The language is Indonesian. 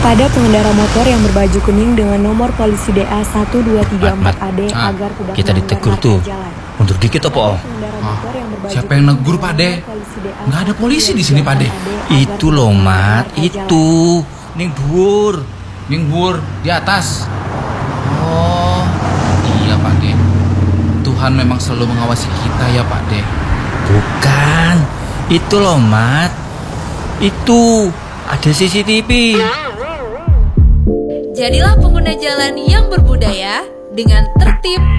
Kepada pengendara motor yang berbaju kuning dengan nomor polisi DA 1234AD agar tidak kita ditegur tuh. Mundur dikit apa? Siapa yang negur, Pak De? Nggak ada polisi di sini, Pak De. Itu loh, Mat. Itu. Ning dhuwur. Di atas. Oh, iya, Pak De. Tuhan memang selalu mengawasi kita ya, Pak De. Bukan. Itu loh, Mat. Itu. Ada CCTV. Jadilah pengguna jalan yang berbudaya dengan tertib